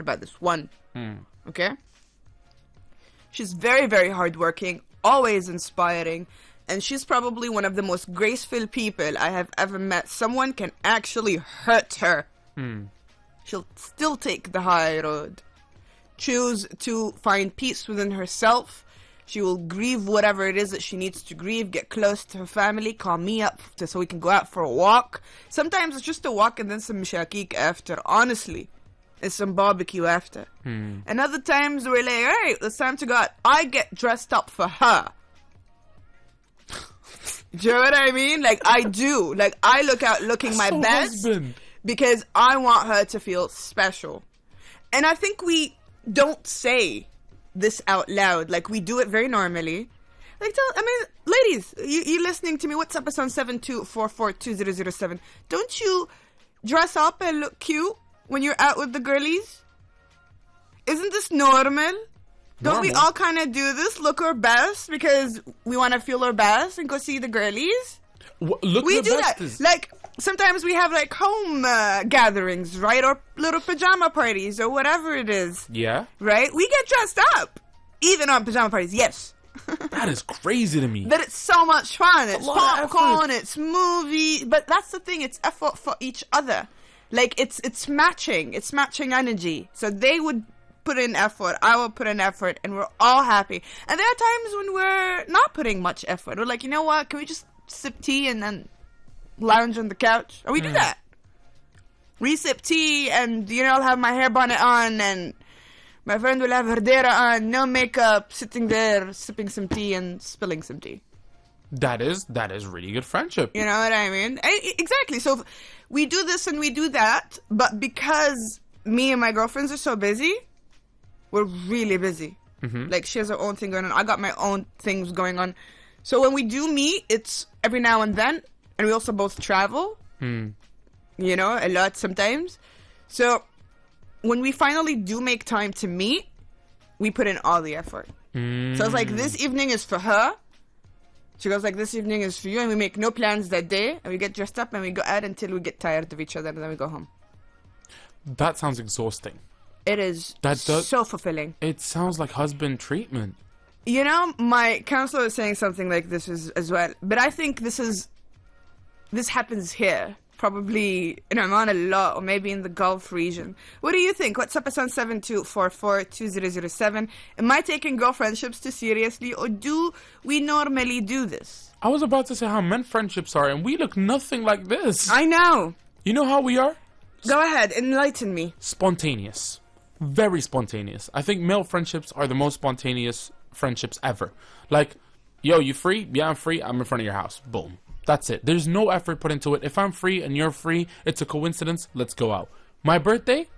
about this. One. Okay? She's very, very hardworking, always inspiring, and she's probably one of the most graceful people I have ever met. Someone can actually hurt her. She'll still take the high road. Choose to find peace within herself. She will grieve whatever it is that she needs to grieve, get close to her family, call me up so we can go out for a walk. Sometimes it's just a walk and then some mishakik after, honestly. And some barbecue after. And other times we're like, all right, it's time to go out. I get dressed up for her. Do you know what I mean? Like, I do. Like, I look out looking my best because I want her to feel special. And I think we don't say this out loud. Like, we do it very normally. Like, ladies, you listening to me? What's up? It's on 72442007. Don't you dress up and look cute when you're out with the girlies? Isn't this normal? Don't we all kind of do this? Look our best because we want to feel our best and go see the girlies? We do that. Like, sometimes we have like home gatherings, right? Or little pajama parties or whatever it is. Yeah. Right? We get dressed up. Even on pajama parties, yes. That is crazy to me. But it's so much fun. It's popcorn, it's movie. But that's the thing. It's effort for each other. Like, it's matching. It's matching energy. So they would put in effort, I will put in effort, and we're all happy. And there are times when we're not putting much effort. We're like, you know what? Can we just sip tea and then lounge on the couch? Or we do that. We sip tea, and I'll have my hair bonnet on, and my friend will have her dera on, no makeup, sitting there, sipping some tea and spilling some tea. That is really good friendship. You know what I mean? Exactly. So we do this and we do that, but because me and my girlfriends are so busy, we're really busy. Like, she has her own thing going on. I got my own things going on. So when we do meet, it's every now and then. And we also both travel. A lot sometimes. So when we finally do make time to meet, we put in all the effort. So it's like, this evening is for her. She goes like, this evening is for you. And we make no plans that day. And we get dressed up and we go out until we get tired of each other. And then we go home. That sounds exhausting. It is so fulfilling. It sounds like husband treatment. My counselor is saying something like this as well. But I think this happens here. Probably in Oman a lot, or maybe in the Gulf region. What do you think? What's up? It's on 72442007. Am I taking girl friendships too seriously, or do we normally do this? I was about to say how men friendships are, and we look nothing like this. I know. You know how we are? Go ahead, enlighten me. Spontaneous. Very spontaneous. I think male friendships are the most spontaneous friendships ever. Like, yo, you free? Yeah, I'm free. I'm in front of your house. Boom. That's it. There's no effort put into it. If I'm free and you're free, it's a coincidence. Let's go out. My birthday?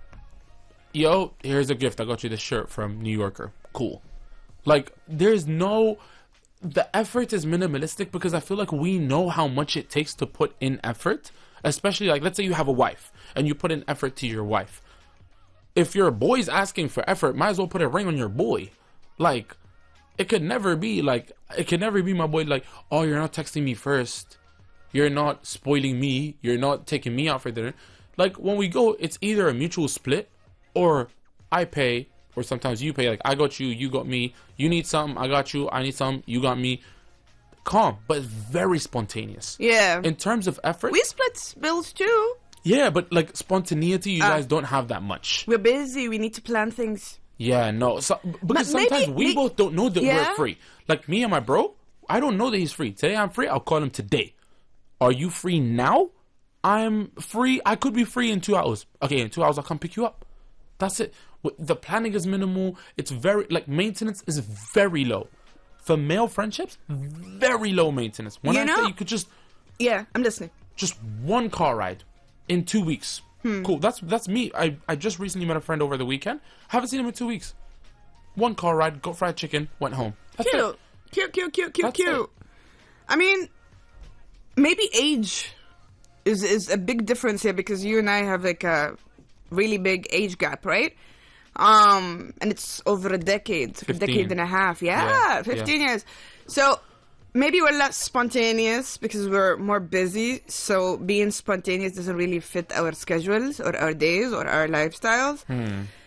Yo, here's a gift. I got you this shirt from New Yorker. Cool. Like, the effort is minimalistic because I feel like we know how much it takes to put in effort. Especially, like, let's say you have a wife and you put in effort to your wife. If your boy's asking for effort, might as well put a ring on your boy. Like, it could never be my boy like, oh, you're not texting me first. You're not spoiling me. You're not taking me out for dinner. Like, when we go, it's either a mutual split or I pay, or sometimes you pay. Like, I got you, you got me. You need something, I got you. I need something, you got me. Calm, but very spontaneous. Yeah. In terms of effort, we split bills too. Yeah, but like spontaneity, you guys don't have that much. We're busy. We need to plan things. Yeah, no. So, because sometimes we both don't know that we're free. Like, me and my bro, I don't know that he's free. Today I'm free, I'll call him today. Are you free now? I'm free. I could be free in 2 hours. Okay, in 2 hours I'll come pick you up. That's it. The planning is minimal. It's very, like, maintenance is very low. For male friendships, very low maintenance. When I say you could just... Yeah, I'm listening. Just one car ride in 2 weeks. Cool. That's me. I just recently met a friend over the weekend. Haven't seen him in 2 weeks. One car ride, got fried chicken, went home. That's cute. It. Cute. I mean, maybe age is a big difference here because you and I have like a really big age gap, right? And it's over a decade, 15. A decade and a half. Yeah, 15 years. So maybe we're less spontaneous because we're more busy. So being spontaneous doesn't really fit our schedules or our days or our lifestyles.